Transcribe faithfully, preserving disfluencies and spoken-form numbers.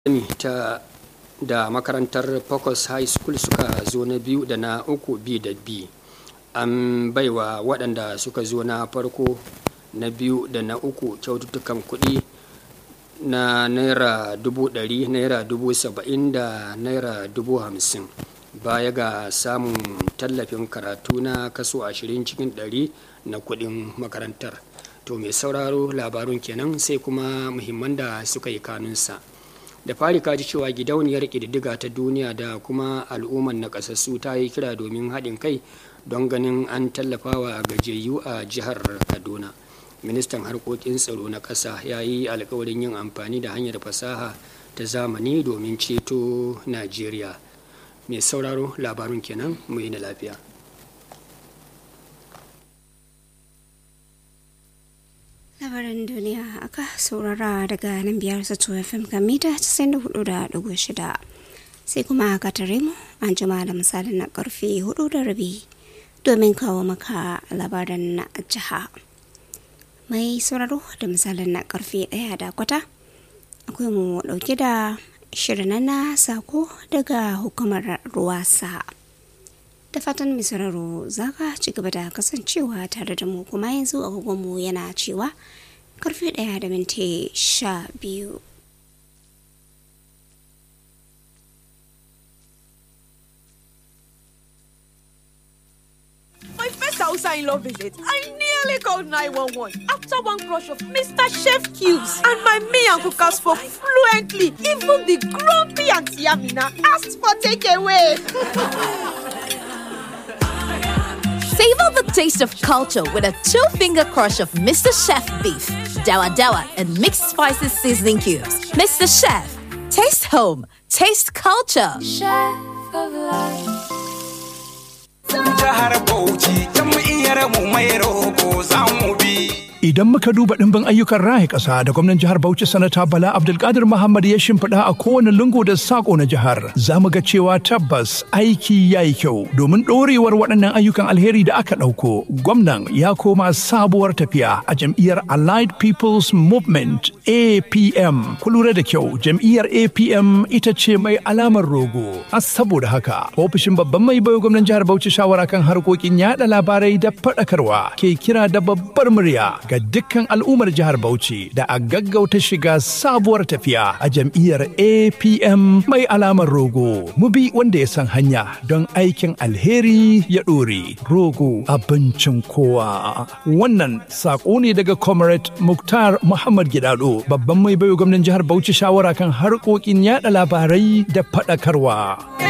ta da makarantar Focus High School suka zo na biyu da na uku B da B. An baiwa waɗanda suka zo na farko, na biyu da na uku kyaututtukan kuɗi na naira dubu ɗari, naira dubu saba'in da naira dubu hamsin, baya ga samun tallafin karatu na kaso ashirin cikin ɗari na kuɗin makarantar. To mai sauraro, labarun kenan, sai kuma muhimman da suka yi kanunsa. Da fari kaji cewa gidauniyar ƙididdiga ta duniya da kuma al'ummar nakasassu ta yi kira domin haɗin kai don ganin an tallafawa gajiyayyu a jihar Kaduna. Ministan harkokin tsaro na ƙasa ya yi alkawarin yin amfani da hanyar fasaha ta zamani domin ceto Najeriya. Mai sauraro, labarun kenan, mu yi na lafiya. Labaran duniya aka saurara daga nan biyar sato F M kan mita casa'in da hudu da ɗigo shida. Sai kuma ka tare mu an jima da misalin na karfe hudu da rabi domin kawo maka labaran na jiha. Mai sauraro, da misalin na karfe ɗaya da kwata akwai mu ɗauke da shirin na sako daga hukumar ruwasa. Da fatan mai sauraro za ka ci gaba da kasancewa tare da mu, kuma yanzu agogonmu yana cewa karfe ɗaya da minti sha biyu. My first Hausa-in-law visit, I nearly called nine one one after one crush of Mister Chef Cubes. And my me and cookers spoke fluently. Even the grumpy Auntie Amina asked for takeaway. Savor the taste of culture with a two-finger crush of Mister Chef beef, dawa dawa, and mixed spices seasoning cubes. Mister Chef, taste home, taste culture. Chef of life. Idan muka duba ɗimbin ayyukan raya ƙasa da gwamnan jihar Bauchi Sanata Bala Abdulkadir Muhammad ya shimfiɗa a kowane lungu da saƙo na jihar, za mu ga cewa tabbas aiki ya yi kyau. Domin ɗorewar waɗannan ayyukan alheri da aka ɗauko, gwamnan ya koma sabuwar tafiya a jam'iyyar Allied People's Movement A P M. Ku lura da kyau, jam'iyyar A P M ita ce mai alamar rogo. A saboda haka, ofishin babban mai bayo gwamnan jihar Bauchi shawara kan harkokin yaɗa labarai da faɗakarwa ke kira da babbar murya ga dukkan al'ummar jihar Bauchi da a gaggauta shiga sabuwar tafiya a jam'iyyar A P M mai alamar rogo. Mu bi wanda ya san hanya don aikin alheri ya ɗore. Rogo abincin kowa. Wannan saƙo ne daga Comrade Muktar Muhammad Gidado, babban mai bayo gwamnan jihar Bauchi shawara kan harkokin yaɗa labarai da faɗakarwa.